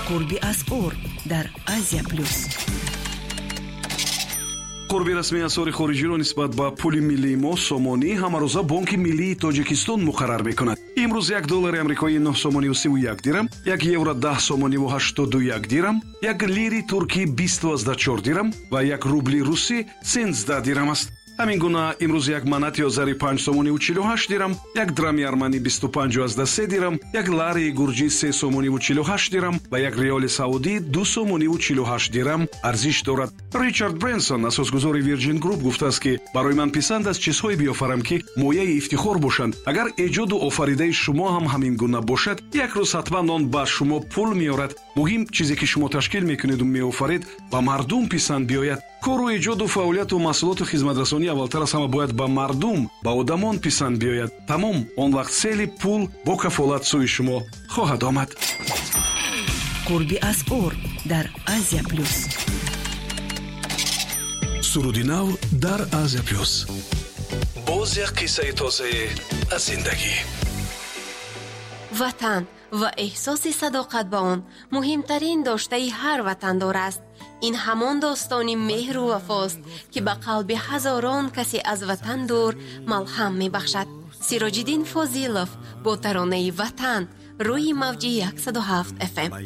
قربی اسعار در آسیا پلوس. قربی رسمی اسعار خارجی را نسبت به پول ملی ما سومانی همروزه بانک ملی تاجیکستان مقرر میکند. امروز $1 آمریکایی 9 سومانی و 31 درم، $1 یورو 10 سومانی و 81 درم، $1 لیری ترکی 24 درم و $1 روبلی روسی 13 درم است. همین گونه امروز یک منات یا زری 5 سومانی و 48 درم، یک درمی ارمنی 25.3 درم، یک لاری گرجی 3 سومانی و 48 درم و یک ریال سعودی 2 سومانی و 48 درم ارزش دارد. ریچارد برنسون اساسگزار ویرجین گروپ گفته است که برای من پسند است چیزهایی بیافرم که مایه افتخار باشند. اگر ایجاد و آفریده شما هم همین گونه باشد، یک روز حتما آن به شما پول میارد. مهم چیزی که شما تشکیل میکنید و میآفرید با مردم پسند بیاید. کار و ایجاد و فعالیت و محصولات و خدمترسانی اولتر از همه باید با مردم با آدمان پسند بیاید. تمام آن وقت سیل پول با کفالت سوی شما خواهد آمد. قربی اسعار در آسیا پلوس. سرودی نو در آسیا پلوس. باز یک قصه تازه از زندگی. وطن و احساس صداقت با آن مهمترین داشته هر وطندار است. این همان داستانی مهر و وفاست که به قلب هزاران کسی از وطن دور ملهم می بخشد. سیراج‌الدین فاضلوف با ترانه وطن روی موج 107 FM.